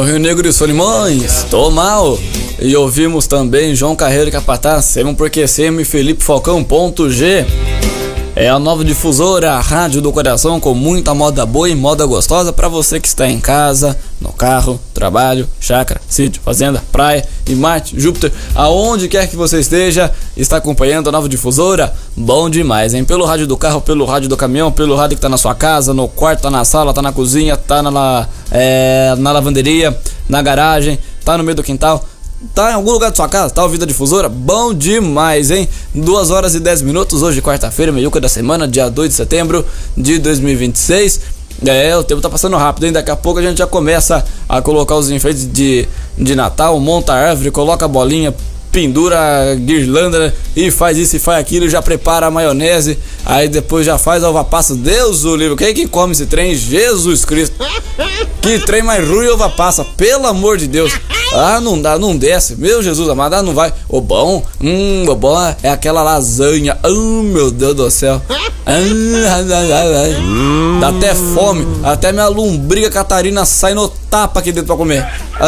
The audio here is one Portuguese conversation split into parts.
Rio Negro e Solimões, tô mal. E ouvimos também João Carreiro Capataz, Semo Porque Semo e Felipe Falcão, ponto G. É a nova difusora, a rádio do coração, com muita moda boa e moda gostosa para você que está em casa, no carro, trabalho, chácara, sítio, fazenda, praia, em Marte, Júpiter, aonde quer que você esteja, está acompanhando a nova difusora. Bom demais, hein? Pelo rádio do carro, pelo rádio do caminhão, pelo rádio que tá na sua casa, no quarto, tá na sala, tá na cozinha, tá na lavanderia, na garagem, tá no meio do quintal. Tá em algum lugar de sua casa, tá ouvindo a difusora? Bom demais, hein? 2 horas e 10 minutos, hoje quarta-feira, meiuca da semana, dia 2 de setembro de 2026. O tempo tá passando rápido, hein? Daqui a pouco a gente já começa a colocar os enfeites de Natal, monta a árvore, coloca a bolinha, pendura a guirlanda e faz isso e faz aquilo, já prepara a maionese, aí depois já faz a uva passa. Deus o livre, quem é que come esse trem? Jesus Cristo, que trem mais ruim, uva passa, pelo amor de Deus. Não dá, não desce, meu Jesus amado, não vai. O bom é aquela lasanha, meu Deus do céu, dá até fome, até minha lombriga Catarina sai no tapa aqui dentro pra comer.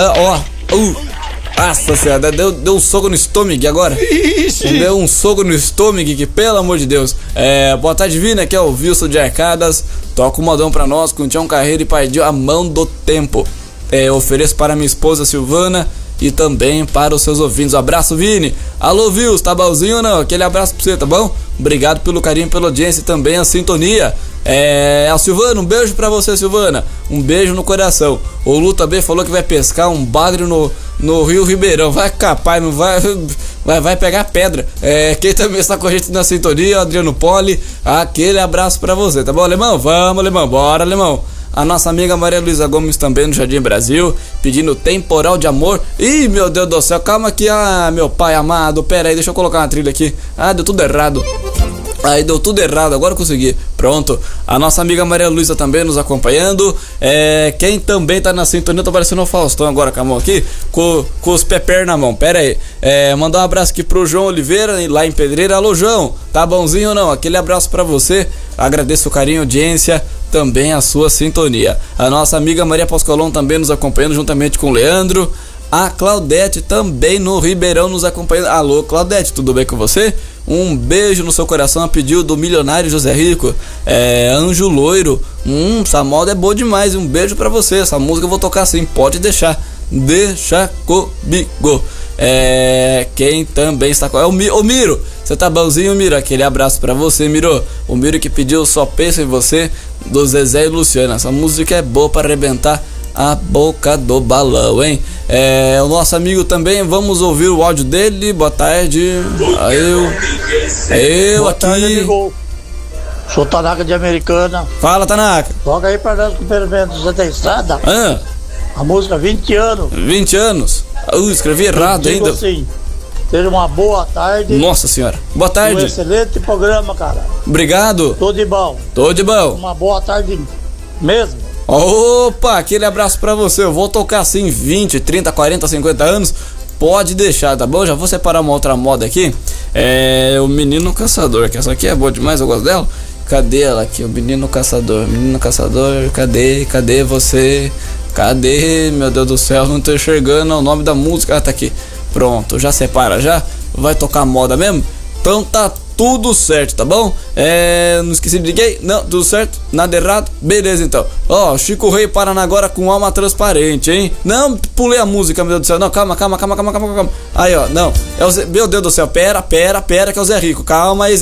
Nossa senhora, deu um soco no estômago agora. Deu um soco no estômago, que pelo amor de Deus. Boa tarde, Vina, aqui é o Wilson de Arcadas. Toca um modão pra nós com o Tião Carreiro e Pardil, A Mão do Tempo. Ofereço para minha esposa Silvana e também para os seus ouvintes. Um abraço, Vini. Alô, Vils, tá bonzinho ou não? Aquele abraço pra você, tá bom? Obrigado pelo carinho, pela audiência e também a sintonia. A Silvana, um beijo pra você, Silvana. Um beijo no coração. O Lu também falou que vai pescar um bagre no Rio Ribeirão. Vai capaz, não vai pegar pedra. Quem também está com a gente na sintonia, o Adriano Poli. Aquele abraço pra você, tá bom, alemão? Vamos, alemão, bora, alemão. A nossa amiga Maria Luísa Gomes também no Jardim Brasil, pedindo Temporal de Amor. Ih, meu Deus do céu, calma aqui, meu pai amado. Pera aí, deixa eu colocar uma trilha aqui. Deu tudo errado. Aí deu tudo errado, agora eu consegui. Pronto, a nossa amiga Maria Luísa também nos acompanhando. Quem também tá na sintonia, tô parecendo o Faustão agora com a mão aqui, com os pepper na mão. Pera aí, mandar um abraço aqui pro João Oliveira, lá em Pedreira. Alô, João, tá bonzinho ou não? Aquele abraço pra você, agradeço o carinho, audiência, também a sua sintonia. A nossa amiga Maria Pascolão também nos acompanhando, juntamente com o Leandro. A Claudete também no Ribeirão nos acompanhando. Alô, Claudete, tudo bem com você? Um beijo no seu coração a pedido do milionário José Rico. Anjo Loiro. Essa moda é boa demais. Um beijo pra você. Essa música eu vou tocar assim, pode deixar. Deixa comigo. Quem também está com... o Miro. Você tá bonzinho, Miro? Aquele abraço pra você, Miro. O Miro que pediu Só Penso em Você, do Zezé e Luciana. Essa música é boa pra arrebentar a boca do balão, hein? O nosso amigo também, vamos ouvir o áudio dele. Boa tarde. Eu boa aqui. Tarde, amigo. Sou Tanaka de Americana. Fala, Tanaka. Toca aí pra nós com o Experimento Zé da Estrada. A música 20 anos. 20 anos? Escrevi errado ainda. Assim, seja uma boa tarde. Nossa senhora. Boa tarde. Um excelente programa, cara. Obrigado. Tô de bom. Uma boa tarde mesmo. Opa, aquele abraço pra você. Eu vou tocar assim 20, 30, 40, 50 anos. Pode deixar, tá bom? Já vou separar uma outra moda aqui. O Menino Caçador, que essa aqui é boa demais, eu gosto dela. Cadê ela aqui? O Menino Caçador. Menino Caçador, cadê você? Cadê? Meu Deus do céu, não tô enxergando o nome da música. Tá aqui. Pronto, já separa já. Vai tocar moda mesmo? Então tá tudo certo, tá bom? Não esqueci de ninguém? Não, tudo certo? Nada errado? Beleza então. Chico Rei Paraná agora com Alma Transparente, hein? Não, pulei a música, meu Deus do céu. Não, calma. Aí, não. Meu Deus do céu, pera, que é o Zé Rico. Calma aí, Zé